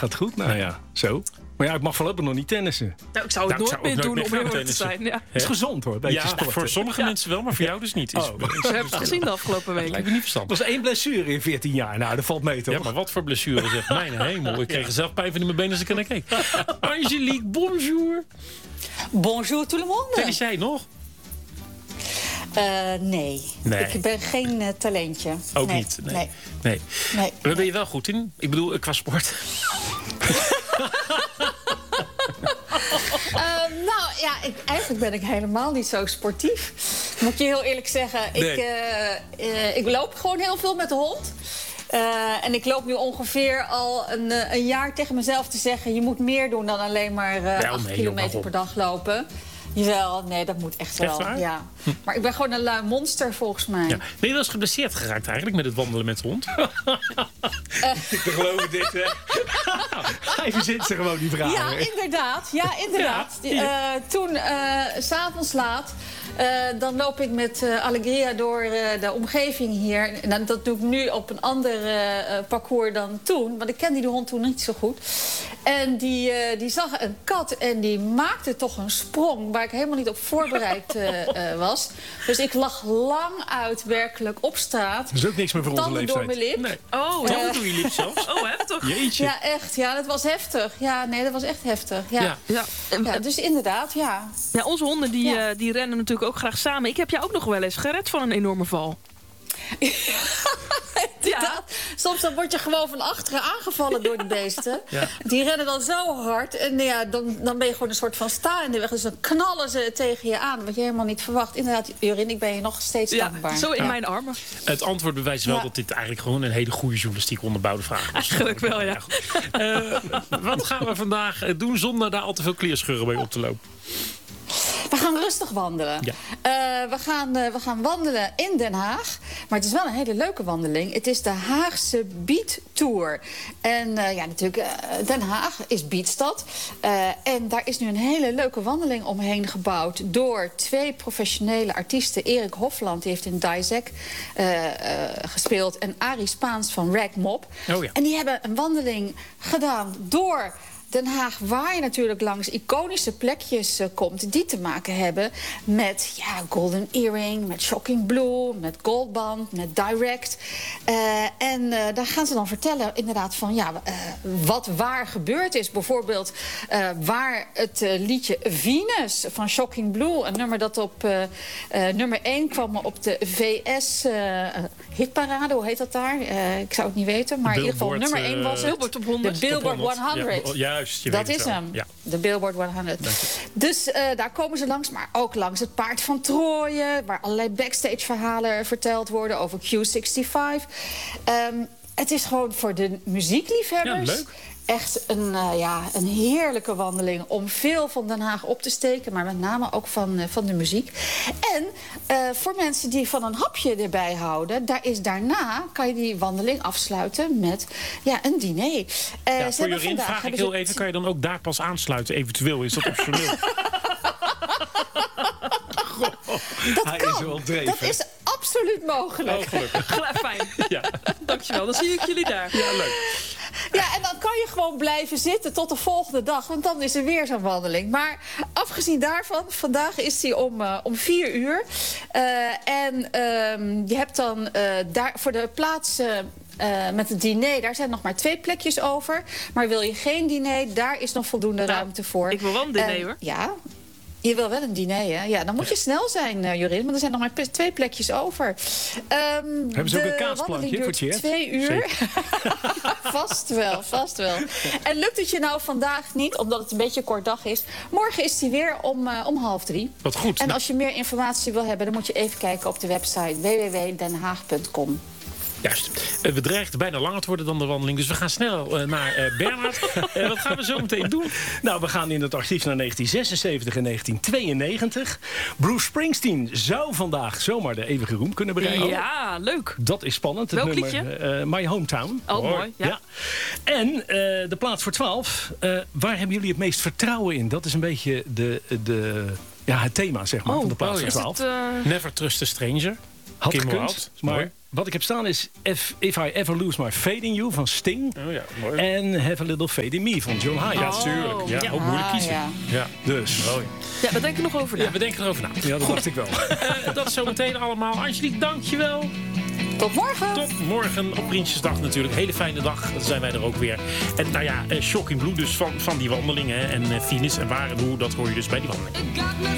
gaat goed. Nou ja, zo. Maar ja, ik mag voorlopig nog niet tennissen. Nou, ik zou het nooit meer doen om eerlijk te zijn. Ja. Het is gezond hoor, een beetje sporten. Voor sommige mensen wel, maar voor jou dus niet. Je hebt het gezien de afgelopen Dat weken. lijkt me niet verstandig. Dat was 1 blessure in 14 jaar. Nou, dat valt mee toch? Ja, maar wat voor blessure zeg. Mijn hemel, ik kreeg er zelf pijn van in mijn benen als ik er naar keek. Angelique, bonjour. Bonjour tout le monde. Tennis jij nog? Nee. Ik ben geen talentje. Ook niet? Nee. Waar ben je wel goed in? Ik bedoel, qua sport. Nou ja, eigenlijk ben ik helemaal niet zo sportief. Moet ik je heel eerlijk zeggen. Ik loop gewoon heel veel met de hond. En ik loop nu ongeveer al een jaar tegen mezelf te zeggen... je moet meer doen dan alleen maar 8 kilometer per dag lopen. Jawel, nee, dat moet echt wel. Echt waar? Ja. Maar ik ben gewoon een lui monster volgens mij. Ja. Ben je wel eens geblesseerd geraakt eigenlijk met het wandelen met de hond? Ik geloof dit, hè? Hij verzint ze gewoon die vragen. Ja, inderdaad. Toen, 's avonds laat... dan loop ik met Alegria door de omgeving hier. En dat doe ik nu op een ander parcours dan toen. Want ik kende die hond toen niet zo goed. En die zag een kat en die maakte toch een sprong... waar ik helemaal niet op voorbereid was. Dus ik lag lang uit werkelijk op straat. Dat is ook niks meer voor onze tanden leeftijd. door mijn lip. Nee. Oh, Door je lip zelfs? Oh, hè, toch? Jeetje. Ja, echt. Ja, dat was heftig. Ja, nee, dat was echt heftig. Ja. Dus inderdaad, ja. Ja, onze honden die rennen natuurlijk ook graag samen. Ik heb jou ook nog wel eens gered van een enorme val. Ja. Soms dan word je gewoon van achteren aangevallen door de beesten. Ja. Die rennen dan zo hard. En ja, dan ben je gewoon een soort van sta in de weg. Dus dan knallen ze tegen je aan. Wat je helemaal niet verwacht. Inderdaad, Jorin, ik ben je nog steeds dankbaar. Zo in mijn armen. Het antwoord bewijst wel dat dit eigenlijk gewoon een hele goede journalistiek onderbouwde vraag was. Eigenlijk wel, ja. Wat gaan we vandaag doen zonder daar al te veel kleerscheuren bij op te lopen? We gaan rustig wandelen. Ja. We gaan wandelen in Den Haag. Maar het is wel een hele leuke wandeling. Het is de Haagse Beat Tour. En natuurlijk, Den Haag is beatstad. En daar is nu een hele leuke wandeling omheen gebouwd... door 2 professionele artiesten. Erik Hofland, die heeft in Dizek gespeeld... en Arie Spaans van Rag Mob. Oh ja. En die hebben een wandeling gedaan door... Den Haag, waar je natuurlijk langs iconische plekjes komt... die te maken hebben met Golden Earring, met Shocking Blue... met Goldband, met Direct. En daar gaan ze dan vertellen inderdaad van... wat waar gebeurd is. Bijvoorbeeld waar het liedje Venus van Shocking Blue... een nummer dat op nummer 1 kwam op de VS... hitparade, hoe heet dat daar? Ik zou het niet weten, maar in ieder geval nummer 1 was het. Billboard op 100. De Billboard 100. Juist, je dat weet is het wel. hem, Ja. de Billboard 100. Dus daar komen ze langs, maar ook langs het Paard van Troje... waar allerlei backstage-verhalen verteld worden over Q65. Het is gewoon voor de muziekliefhebbers... Ja, leuk. Echt een heerlijke wandeling om veel van Den Haag op te steken... maar met name ook van de muziek. En voor mensen die van een hapje erbij houden... daarna kan je die wandeling afsluiten met een diner. Voor Jorin vraag ik heel even... kan je dan ook daar pas aansluiten? Eventueel is dat optioneel. Dat kan. Dat is absoluut mogelijk. Oh, gelukkig. Fijn. Ja. Dankjewel, dan zie ik jullie daar. Ja, leuk. Ja, en dan kan je gewoon blijven zitten tot de volgende dag. Want dan is er weer zo'n wandeling. Maar afgezien daarvan, vandaag is die om 4 uur. En je hebt dan daar voor de plaats... met het diner, daar zijn nog maar 2 plekjes over. Maar wil je geen diner, daar is nog voldoende ruimte voor. Ik wil wel een diner, hoor. Ja, je wil wel een diner, hè? Ja, dan moet je snel zijn, Jorin. Want er zijn nog maar 2 plekjes over. Hebben ze ook een kaasplankje voor Tjeerd? 2 uur. Vast wel. En lukt het je nou vandaag niet, omdat het een beetje een kort dag is... morgen is die weer om 2:30. Wat goed. En als je meer informatie wil hebben... dan moet je even kijken op de website www.denhaag.com. Juist. We dreigden bijna langer te worden dan de wandeling. Dus we gaan snel naar Bernhard. Wat gaan we zo meteen doen? Nou, we gaan in het archief naar 1976 en 1992. Bruce Springsteen zou vandaag zomaar de eeuwige roem kunnen bereiken. Ja, leuk. Dat is spannend. Het Welk nummer My Hometown. Oh, mooi. Ja. En de plaats voor 12. Waar hebben jullie het meest vertrouwen in? Dat is een beetje het thema, zeg maar, van de plaats voor 12. Never Trust a Stranger. Had Kim gekund, Wilde. maar Mooi. Wat ik heb staan is If I Ever Lose My Faith in You van Sting. Oh ja, mooi. En Have a Little Faith in Me van John Hyatt. Ja, tuurlijk. Ja, ook moeilijk kiezen. ja. Ja. Dus, Ja, we denken er nog over na. Ja, we denken erover na. ja, dat dacht ik wel. Dat zometeen allemaal. Angelique, dankjewel. Tot morgen. Tot morgen op Prinsjesdag natuurlijk. Hele fijne dag. Dan zijn wij er ook weer. En nou ja, Shocking Blue dus van die wandelingen. En Venus en waar en hoe, dat hoor je dus bij die wandeling.